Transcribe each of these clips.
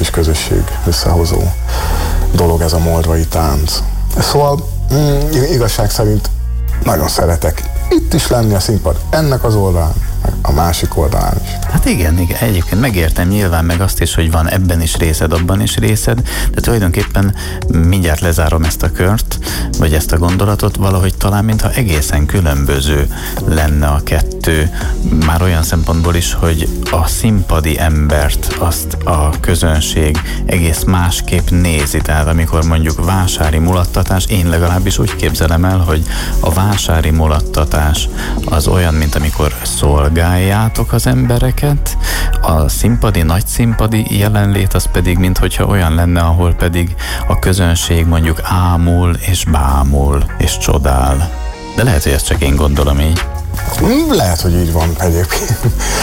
kis közösség összehozó dolog ez a moldvai tánc. Szóval igazság szerint nagyon szeretek itt is lenni a színpad, ennek az oldalán, a másik oldalán is. Hát igen, egyébként megértem nyilván meg azt is, hogy van ebben is részed, abban is részed, de tulajdonképpen mindjárt lezárom ezt a kört, vagy ezt a gondolatot, valahogy talán mintha egészen különböző lenne a kettő, már olyan szempontból is, hogy a színpadi embert azt a közönség egész másképp nézi, tehát amikor mondjuk vásári mulattatás, én legalábbis úgy képzelem el, hogy a vásári mulattatás az olyan, mint amikor szolgáljátok az embereket, a színpadi, nagy színpadi jelenlét az pedig, minthogyha olyan lenne, ahol pedig a közönség mondjuk ámul és bámul és csodál. De lehet, hogy ezt csak én gondolom így. Lehet, hogy így van egyébként.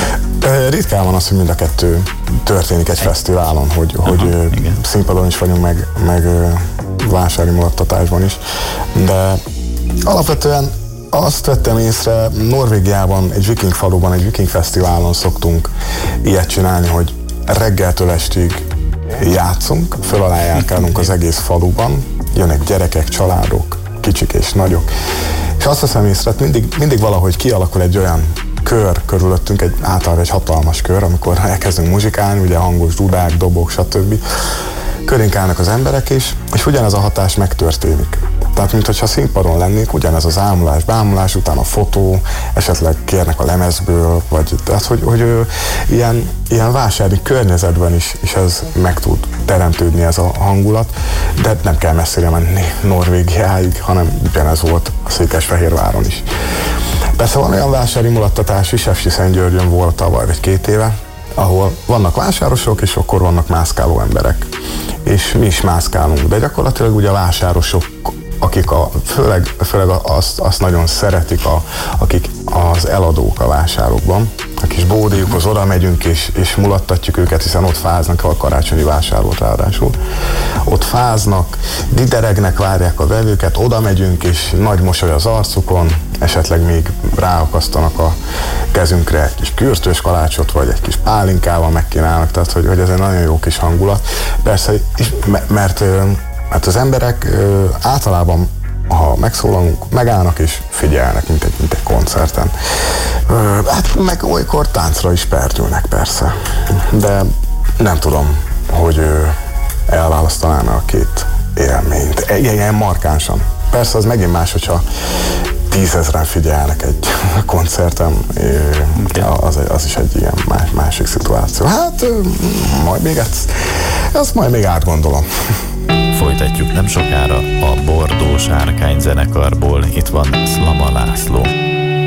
Ritkán van az, hogy mind a kettő történik egy fesztiválon, hogy színpadon is vagyunk, meg vásári mulattatásban is. De alapvetően azt vettem észre, Norvégiában, egy viking faluban, egy viking fesztiválon szoktunk ilyet csinálni, hogy reggeltől estig játszunk, föl alá járkálunk az egész faluban, jönnek gyerekek, családok, kicsik és nagyok, és azt veszem észre, mindig valahogy kialakul egy olyan kör körülöttünk, általában egy hatalmas kör, amikor elkezdünk muzsikálni, ugye hangos dudák, dobok, stb. Körünk állnak az emberek is, és ugyanez a hatás megtörténik. Tehát, mintha színpadon lennék, ugyanez az ámulás, bámulás, utána fotó, esetleg kérnek a lemezből, vagy tehát, hogy ilyen vásári környezetben is ez meg tud teremtődni ez a hangulat, de nem kell messzire menni Norvégiáig, hanem ugyanez volt a Székesfehérváron is. Persze van olyan vásári mulattatás is, Szentgyörgyön volt tavaly vagy 2 éve, ahol vannak vásárosok, és akkor vannak mászkáló emberek. És mi is mászkálunk, de gyakorlatilag ugye a vásárosok, akik főleg azt nagyon szeretik, akik az eladók a vásárokban, a kis bódéjukhoz oda megyünk és mulattatjuk őket, hiszen ott fáznak, a karácsonyi vásár volt ráadásul. Ott fáznak, dideregnek, várják a vevőket, oda megyünk, és nagy mosoly az arcukon, esetleg még ráakasztanak a kezünkre egy kis kürtős kalácsot, vagy egy kis pálinkával megkínálnak, tehát hogy ez egy nagyon jó kis hangulat. Persze, mert az emberek általában, ha megszólalunk, megállnak és figyelnek, mint egy koncerten. Hát meg olykor táncra is perdülnek persze, de nem tudom, hogy elválasztanám a két élményt. Ilyen markánsan. Persze az megint más, hogyha 10 000-en figyelnek egy koncerten, az is egy ilyen másik szituáció. Hát ezt majd még átgondolom. Folytatjuk nem sokára a Bordó Sárkány zenekarból. Itt van Szlama László.